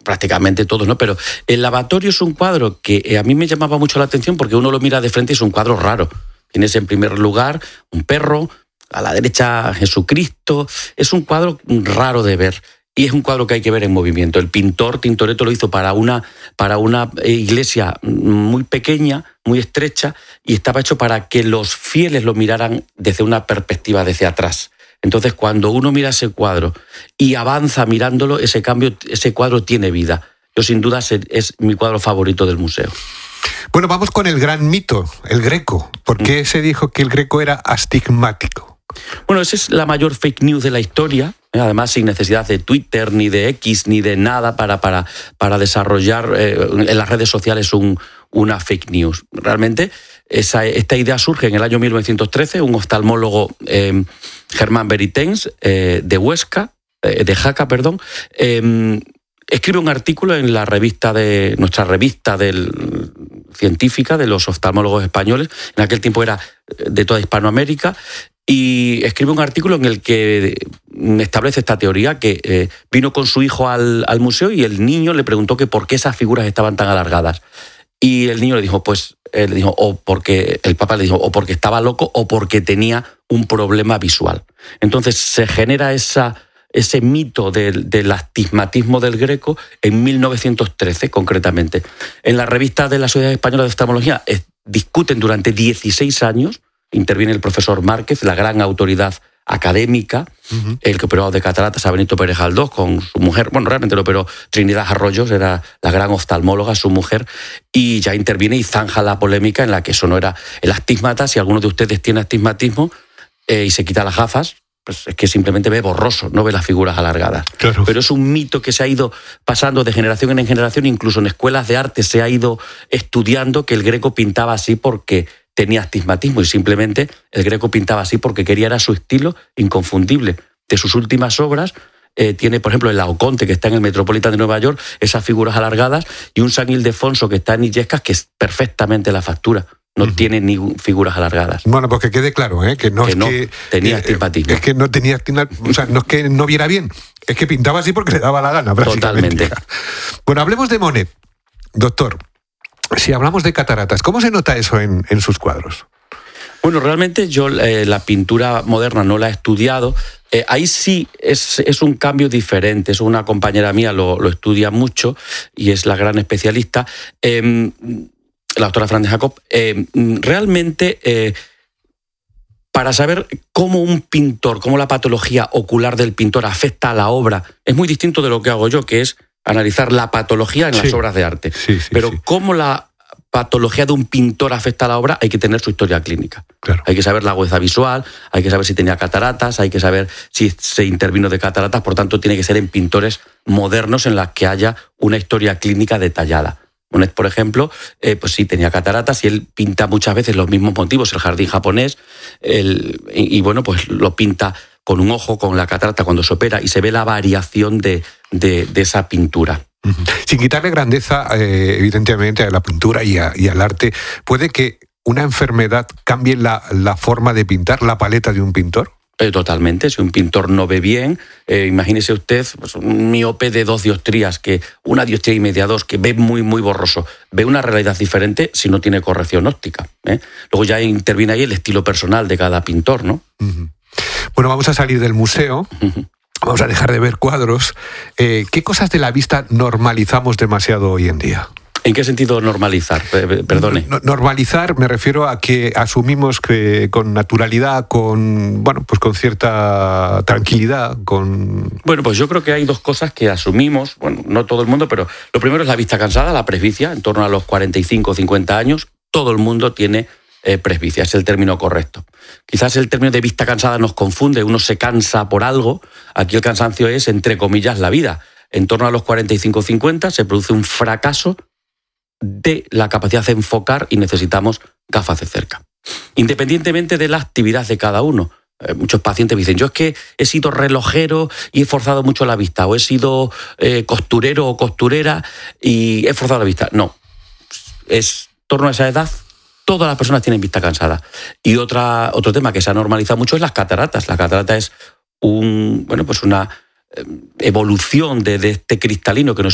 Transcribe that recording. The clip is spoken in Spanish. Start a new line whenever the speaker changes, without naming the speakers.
prácticamente todos, ¿no? Pero el lavatorio es un cuadro que a mí me llamaba mucho la atención porque uno lo mira de frente y es un cuadro raro. Tienes en primer lugar un perro, a la derecha Jesucristo. Es un cuadro raro de ver. Y es un cuadro que hay que ver en movimiento. El pintor Tintoretto lo hizo para una iglesia muy pequeña, muy estrecha, y estaba hecho para que los fieles lo miraran desde una perspectiva desde atrás. Entonces, cuando uno mira ese cuadro y avanza mirándolo, ese cuadro tiene vida. Yo, sin duda, es mi cuadro favorito del museo.
Bueno, vamos con el gran mito, el Greco. ¿Por qué se dijo que el Greco era astigmático?
Bueno, esa es la mayor fake news de la historia, además sin necesidad de Twitter, ni de X, ni de nada para desarrollar en las redes sociales una fake news. Realmente, esta idea surge en el año 1913, un oftalmólogo, Germán Beritens, de Huesca, de Jaca, perdón, escribe un artículo en nuestra revista científica de los oftalmólogos españoles, en aquel tiempo era de toda Hispanoamérica, y escribe un artículo en el que establece esta teoría, que vino con su hijo al museo y el niño le preguntó que por qué esas figuras estaban tan alargadas. Y el niño le dijo, el papá le dijo, o porque estaba loco o porque tenía un problema visual. Entonces se genera ese mito del astigmatismo del Greco en 1913, concretamente. En la revista de la Sociedad Española de Oftalmología discuten durante 16 años. Interviene el profesor Márquez, la gran autoridad académica, el que operó de cataratas a Benito Pérez Galdós con su mujer. Bueno, realmente lo operó Trinidad Arroyos, era la gran oftalmóloga, su mujer, y ya interviene y zanja la polémica en la que eso no era el astigmata. Si alguno de ustedes tiene astigmatismo y se quita las gafas, pues es que simplemente ve borroso, no ve las figuras alargadas.
Claro.
Pero es un mito que se ha ido pasando de generación en generación, incluso en escuelas de arte se ha ido estudiando que el Greco pintaba así porque tenía astigmatismo, y simplemente el Greco pintaba así porque era su estilo inconfundible. De sus últimas obras tiene, por ejemplo, el Laoconte, que está en el Metropolitan de Nueva York, esas figuras alargadas, y un San Ildefonso que está en Illescas, que es perfectamente la factura. No tiene ni figuras alargadas.
Bueno, pues que quede claro, que no
tenía astigmatismo.
Es que no tenía astigmatismo, o sea, no es que no viera bien, es que pintaba así porque le daba la gana, prácticamente.
Totalmente.
Bueno, hablemos de Monet, doctor. Si hablamos de cataratas, ¿cómo se nota eso en sus cuadros?
Bueno, realmente yo la pintura moderna no la he estudiado. Ahí sí es un cambio diferente. Es una compañera mía, lo estudia mucho y es la gran especialista, la doctora Fran de Jacob. Realmente, para saber cómo un pintor, cómo la patología ocular del pintor afecta a la obra, es muy distinto de lo que hago yo, que es analizar la patología en las obras de arte. Pero cómo la patología de un pintor afecta a la obra, hay que tener su historia clínica.
Claro.
Hay que saber la agudeza visual, hay que saber si tenía cataratas, hay que saber si se intervino de cataratas, por tanto tiene que ser en pintores modernos en las que haya una historia clínica detallada. Monet, por ejemplo, pues sí, tenía cataratas y él pinta muchas veces los mismos motivos, el jardín japonés, y bueno, pues lo pinta con un ojo, con la catarata cuando se opera, y se ve la variación de esa pintura.
Sin quitarle grandeza, evidentemente, a la pintura y al arte, ¿puede que una enfermedad cambie la forma de pintar, la paleta de un pintor?
Totalmente. Si un pintor no ve bien, imagínese usted pues, un miope de 2 dioptrías, que una dioptría y media, 2, que ve muy, muy borroso. Ve una realidad diferente si no tiene corrección óptica. Luego ya interviene ahí el estilo personal de cada pintor, ¿no?
Bueno, vamos a salir del museo. Vamos a dejar de ver cuadros. ¿Qué cosas de la vista normalizamos demasiado hoy en día?
¿En qué sentido normalizar? Perdone.
Normalizar, me refiero a que asumimos que con naturalidad, con cierta tranquilidad,
Bueno, pues yo creo que hay 2 cosas que asumimos, bueno, no todo el mundo, pero lo primero es la vista cansada, la presbicia, en torno a los 45 o 50 años, todo el mundo tiene presbicia, es el término correcto. Quizás el término de vista cansada nos confunde, uno se cansa por algo, aquí el cansancio es, entre comillas, la vida. En torno a los 45 o 50 se produce un fracaso de la capacidad de enfocar y necesitamos gafas de cerca. Independientemente de la actividad de cada uno. Muchos pacientes me dicen, yo es que he sido relojero y he forzado mucho la vista, o he sido costurero o costurera y he forzado la vista. No, es en torno a esa edad, todas las personas tienen vista cansada. Y otro tema que se ha normalizado mucho es las cataratas. La catarata es una evolución de este cristalino que nos